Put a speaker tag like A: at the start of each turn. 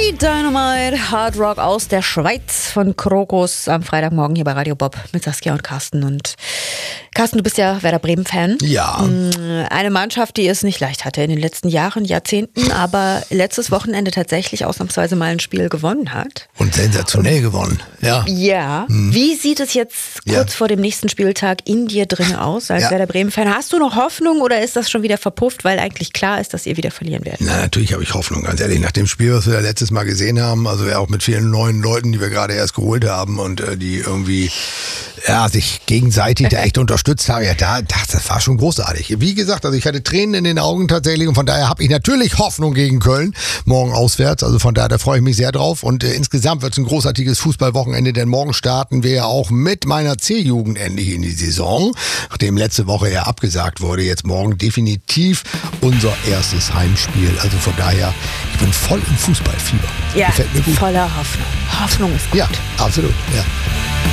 A: Dynamite, Hard Rock aus der Schweiz von Krokus am Freitagmorgen hier bei Radio Bob mit Saskia und Carsten. Und Carsten, du bist ja Werder Bremen-Fan.
B: Ja.
A: Eine Mannschaft, die es nicht leicht hatte in den letzten Jahren, Jahrzehnten, aber letztes Wochenende tatsächlich ausnahmsweise mal ein Spiel gewonnen hat.
B: Und sensationell gewonnen, ja.
A: Ja. Wie sieht es jetzt kurz vor dem nächsten Spieltag in dir drin aus als Werder Bremen-Fan? Hast du noch Hoffnung oder ist das schon wieder verpufft, weil eigentlich klar ist, dass ihr wieder verlieren werdet?
B: Na, natürlich habe ich Hoffnung, ganz ehrlich. Nach dem Spiel, was wir ja letztes Mal gesehen haben, also ja auch mit vielen neuen Leuten, die wir gerade erst geholt haben und die irgendwie sich gegenseitig da echt unterstützt haben, das war schon großartig. Wie gesagt, also ich hatte Tränen in den Augen tatsächlich und von daher habe ich natürlich Hoffnung gegen Köln, morgen auswärts, also von daher, da freue ich mich sehr drauf und insgesamt wird es ein großartiges Fußballwochenende, denn morgen starten wir ja auch mit meiner C-Jugend endlich in die Saison, nachdem letzte Woche ja abgesagt wurde, jetzt morgen definitiv unser erstes Heimspiel, also von daher, ich bin voll im Fußballfieber.
A: Ja,
B: gefällt mir gut.
A: Voller Hoffnung. Hoffnung ist gut.
B: Ja, absolut, ja.